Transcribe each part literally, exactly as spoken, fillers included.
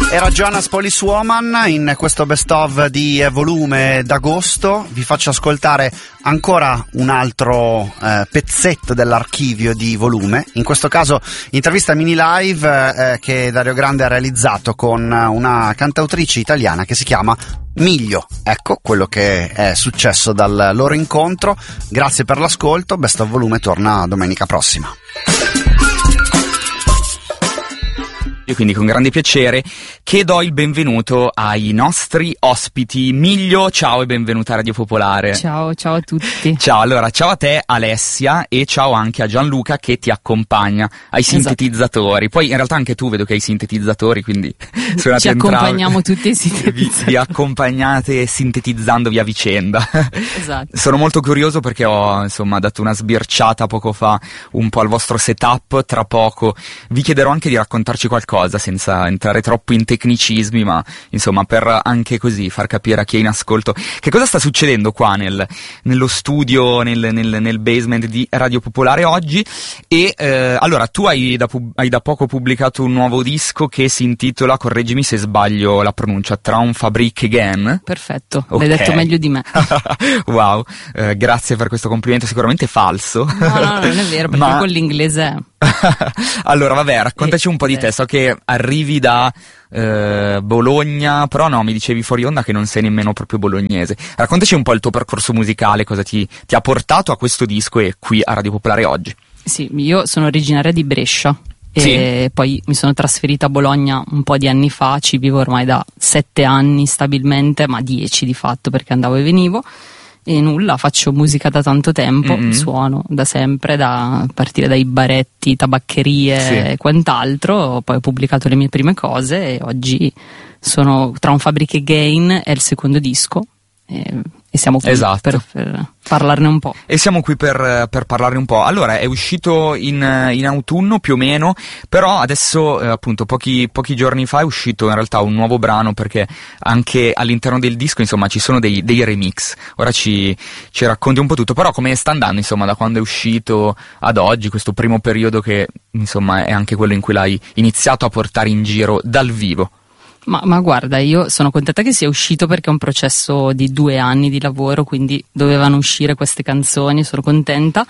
Era Jonas Police Woman in questo best of di Volume d'agosto. Vi faccio ascoltare ancora un altro eh, pezzetto dell'archivio di Volume, in questo caso intervista mini live eh, che Dario Grande ha realizzato con una cantautrice italiana che si chiama Miglio. Ecco quello che è successo dal loro incontro. Grazie per l'ascolto. Best of Volume torna domenica prossima. Quindi con grande piacere che do il benvenuto ai nostri ospiti. Miglio, ciao e benvenuta a Radio Popolare. Ciao, ciao a tutti. Ciao, allora ciao a te Alessia e ciao anche a Gianluca che ti accompagna ai sintetizzatori. Esatto. Poi in realtà anche tu vedo che hai i sintetizzatori, quindi ci accompagniamo tutti ai sintetizzatori. Vi, vi accompagnate sintetizzandovi a vicenda. Esatto. Sono molto curioso perché ho insomma dato una sbirciata poco fa un po' al vostro setup. Tra poco vi chiederò anche di raccontarci qualcosa senza entrare troppo in tecnicismi, ma insomma per anche così far capire a chi è in ascolto che cosa sta succedendo qua nel, nello studio, nel, nel, nel basement di Radio Popolare oggi. E eh, allora tu hai da, hai da poco pubblicato un nuovo disco che si intitola, correggimi se sbaglio la pronuncia, Traumfabrik Again. Perfetto, okay. L'hai detto meglio di me. Wow, eh, grazie per questo complimento, sicuramente falso. No, no, no, non è vero, perché ma... con l'inglese allora vabbè, raccontaci un po' di te. So che arrivi da eh, Bologna, però no, mi dicevi fuori onda che non sei nemmeno proprio bolognese. Raccontaci un po' il tuo percorso musicale, cosa ti, ti ha portato a questo disco e qui a Radio Popolare oggi. Sì, io sono originaria di Brescia e sì. Poi mi sono trasferita a Bologna un po' di anni fa, ci vivo ormai da sette anni stabilmente, ma dieci di fatto perché andavo e venivo. E nulla, faccio musica da tanto tempo, mm-hmm. suono da sempre, da partire dai baretti, tabaccherie sì. e quant'altro. Poi ho pubblicato le mie prime cose e oggi sono Traumfabrik Again, è il secondo disco e, e siamo qui esatto. per, per parlarne un po'. E siamo qui per, per parlarne un po'. Allora, è uscito in, in autunno più o meno, però adesso eh, appunto pochi, pochi giorni fa è uscito in realtà un nuovo brano, perché anche all'interno del disco insomma ci sono dei, dei remix. Ora ci, ci racconti un po' tutto, però come sta andando insomma da quando è uscito ad oggi, questo primo periodo che insomma è anche quello in cui l'hai iniziato a portare in giro dal vivo? Ma, ma guarda, io sono contenta che sia uscito perché è un processo di due anni di lavoro, quindi dovevano uscire queste canzoni, sono contenta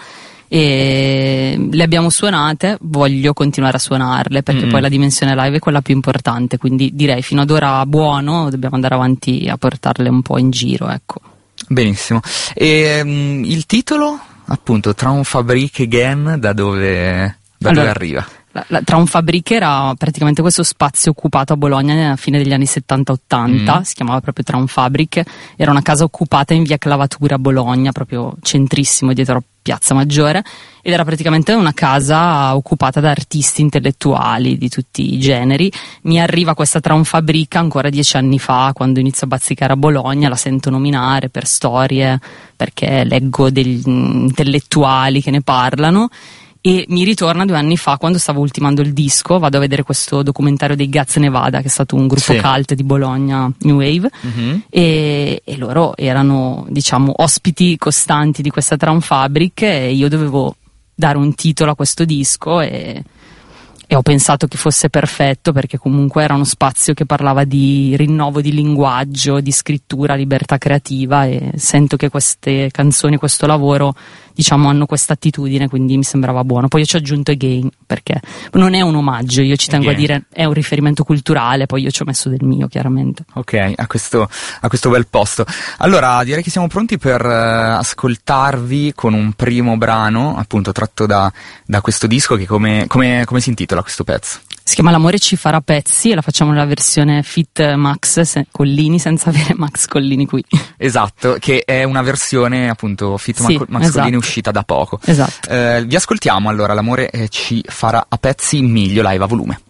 e le abbiamo suonate, voglio continuare a suonarle perché mm. poi la dimensione live è quella più importante, quindi direi fino ad ora buono, dobbiamo andare avanti a portarle un po' in giro, ecco. Benissimo. E um, il titolo, appunto, Traumfabrik Again, da dove, da allora, dove arriva? La, la Traumfabrik era praticamente questo spazio occupato a Bologna nella fine degli anni settanta ottanta, mm. si chiamava proprio Traumfabrik, era una casa occupata in via Clavatura a Bologna, proprio centrissimo dietro a Piazza Maggiore, ed era praticamente una casa occupata da artisti intellettuali di tutti i generi. Mi arriva questa Traumfabrik ancora dieci anni fa, quando inizio a bazzicare a Bologna, la sento nominare per storie, perché leggo degli intellettuali che ne parlano. E mi ritorna due anni fa quando stavo ultimando il disco, vado a vedere questo documentario dei Gaz Nevada, che è stato un gruppo sì. cult di Bologna, New Wave, mm-hmm. e, e loro erano diciamo ospiti costanti di questa Traumfabrik e io dovevo dare un titolo a questo disco e, e ho pensato che fosse perfetto perché comunque era uno spazio che parlava di rinnovo di linguaggio, di scrittura, libertà creativa, e sento che queste canzoni, questo lavoro diciamo hanno questa attitudine, quindi mi sembrava buono. Poi io ci ho aggiunto Again perché non è un omaggio, io ci tengo Again. a dire è un riferimento culturale, poi io ci ho messo del mio chiaramente. Ok, a questo, a questo bel posto. Allora direi che siamo pronti per uh, ascoltarvi con un primo brano appunto tratto da, da questo disco che come, come, come si intitola questo pezzo? Si chiama L'amore ci farà pezzi e la facciamo nella versione Fit Max se- Collini, senza avere Max Collini qui. Esatto, che è una versione appunto Fit sì, Max, Max esatto. Collini uscita da poco. Esatto. Eh, vi ascoltiamo allora L'amore eh, ci farà a pezzi, Miglio live a volume.